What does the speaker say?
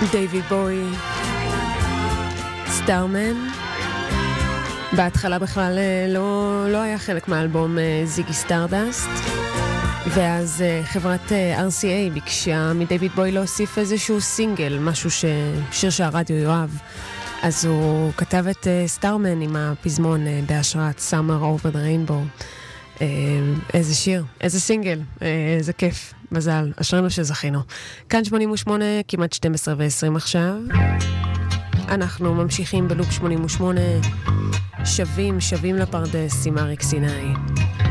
דיוויד בואי, סטארמן. בהתחלה בכלל לא היה חלק מהאלבום זיגי סטארדסט, ואז חברת RCA ביקשה מדיוויד בואי להוסיף איזשהו סינגל, משהו שיר שהרדיו יאהב. אז הוא כתב את סטארמן עם הפזמון בהשראת Summer Over the Rainbow. איזה שיר, איזה סינגל, איזה כיף, מזל, אשרינו שזכינו. כאן 88, כמעט 12:20 עכשיו. אנחנו ממשיכים בלופ 88, שווים לפרדס עם אריק סיני.